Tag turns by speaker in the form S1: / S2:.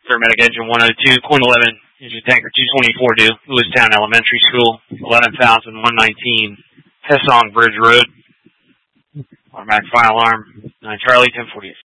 S1: Paramedic Engine 102, Coin 11, Engine Tanker 224 due, Lewistown Elementary School, 11,119, Hessong Bridge Road. Automatic fire alarm, 9 Charlie, 1048.